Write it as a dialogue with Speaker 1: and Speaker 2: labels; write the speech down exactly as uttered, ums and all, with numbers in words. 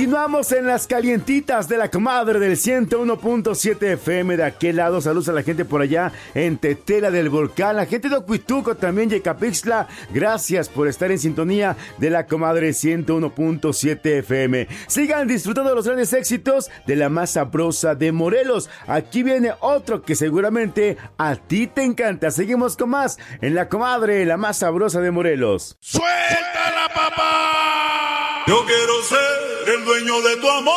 Speaker 1: Continuamos en las calientitas de la comadre del ciento uno punto siete F M de aquel lado. Saludos a la gente por allá en Tetela del Volcán, la gente de Ocuituco también, Yecapixtla. Gracias por estar en sintonía de la comadre ciento uno punto siete F M. Sigan disfrutando de los grandes éxitos de la más sabrosa de Morelos. Aquí viene otro que seguramente a ti te encanta. Seguimos con más en la comadre, la más sabrosa de Morelos.
Speaker 2: ¡Suéltala, papá! Yo quiero ser el dueño de tu amor.